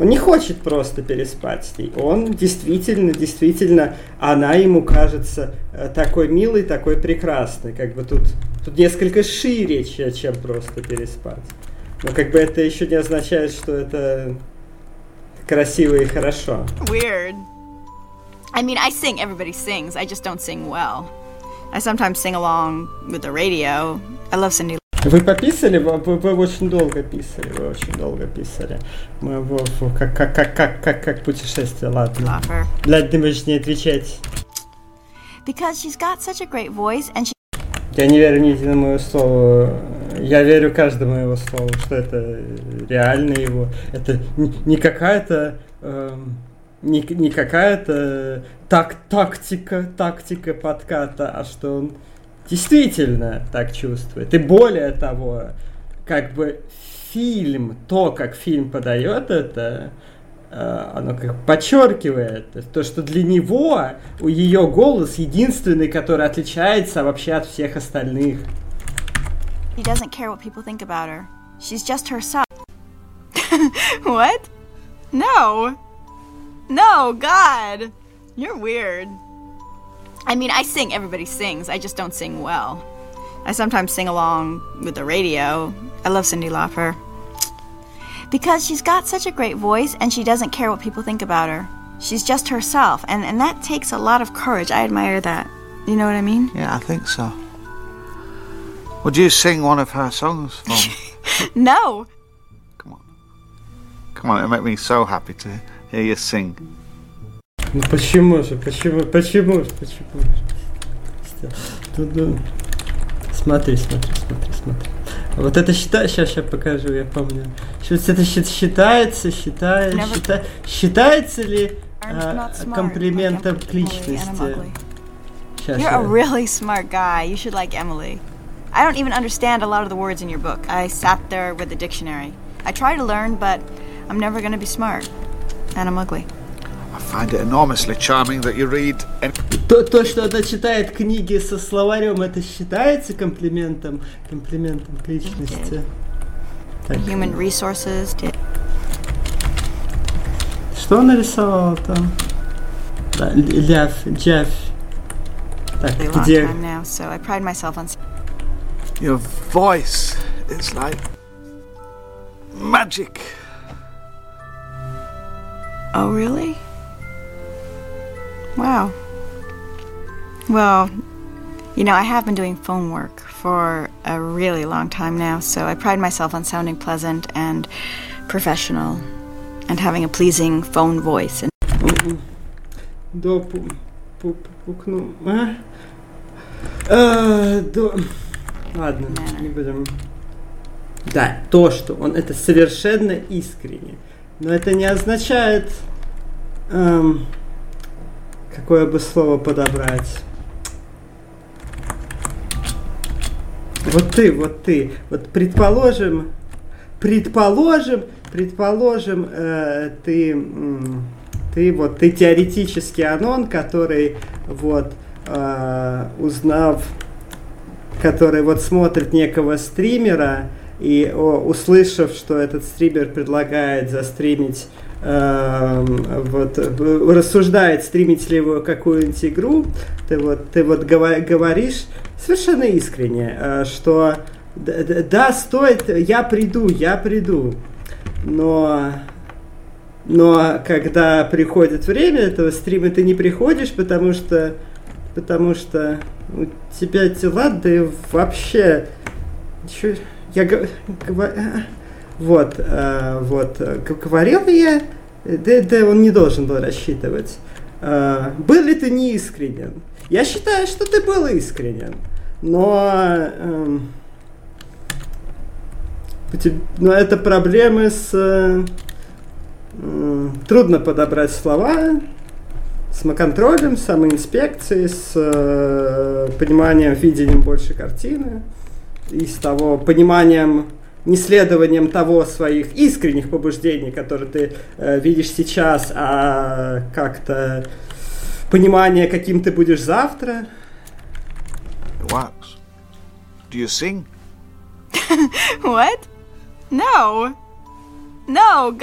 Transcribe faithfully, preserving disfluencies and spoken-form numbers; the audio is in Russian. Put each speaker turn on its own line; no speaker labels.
Он не хочет просто переспать с ней. Он действительно, действительно, она ему кажется такой милой, такой прекрасной. Как бы тут, тут несколько шире, чем просто переспать. Но как бы это еще не означает, что это красиво и хорошо.
Weird. I mean, I sing, everybody sings. I just don't sing well. I sometimes sing along with the radio. I love Cyndi.
Вы пописали? Вы, вы, вы очень долго писали. Вы очень долго писали. Мы, вы, вы, как, как, как, как, как, как путешествие, ладно. Для ты можешь не отвечать.
Because she's got such a great voice and she...
Я не верю ни единому слову. Я верю каждому его слову, что это реально его. Это не какая-то... Эм, не, не какая-то так, тактика, тактика подката, а что он действительно так чувствует. И более того, как бы фильм, то, как фильм подает это, оно как подчеркивает то, что для него у ее голос единственный, который отличается вообще от всех остальных.
She doesn't care what people think about her. She's just herself. What? No. No, God. You're weird. I mean, I sing, everybody sings. I just don't sing well. I sometimes sing along with the radio. I love Cyndi Lauper. Because she's got such a great voice and she doesn't care what people think about her. She's just herself, and, and that takes a lot of courage. I admire that. You know what I mean?
Yeah, I think so. Would you sing one of her songs for me?
No.
Come on. Come on, it'll make me so happy to hear you sing.
Ну почему же, почему, почему же, почему же? Смотри, смотри, смотри, смотри. Вот это считается, сейчас, сейчас покажу, я помню. Это считается, считается, считается, считается ли а, комплиментом к личности? Сейчас,
You're a really smart guy. You should like Emily. I don't even understand a lot of the words in your book. I sat there with the dictionary. I try to learn, but I'm never going to be smart. And I'm ugly.
I find it enormously charming that you read...
То, то, что она читает книги со словарем, это считается комплиментом, комплиментом к личности? Так.
Human resources.
Что он нарисовал там? Да, Лев, Джефф. Так, где?
Now, so I pride myself on...
Your voice is like magic.
Oh, really? Wow. Well, you know, I have been doing phone work for a really long time now, so I pride myself on sounding pleasant and professional and having a pleasing phone voice.
Да, пукну. Да. Ладно, не будем. Да, то, что он это совершенно искренне. Но это не означает, эм, какое бы слово подобрать. Вот ты, вот ты. Вот предположим, предположим, предположим, э, ты, м, ты вот ты теоретический анон, который вот э, узнав, который вот смотрит некого стримера. И о, услышав, что этот стример предлагает застримить, э, вот, рассуждает, стримить ли его какую-нибудь игру, ты вот, ты вот говоришь совершенно искренне, э, что да, стоит, я приду, я приду, но, но когда приходит время этого стрима, ты не приходишь, потому что, потому что у тебя дела, да и вообще... Чё, я говорю, вот, э, вот, говорил я, да, да, он не должен был рассчитывать. Э, был ли ты неискренен? Я считаю, что ты был искренен, но, э, но это проблемы с... Э, трудно подобрать слова, с самоконтролем, самоинспекцией, с э, пониманием, видением больше картины. И с того пониманием, неследованием того своих искренних побуждений, которые ты э, видишь сейчас, а как-то понимание, каким ты будешь завтра.
It works. Do you sing?
What? No. No.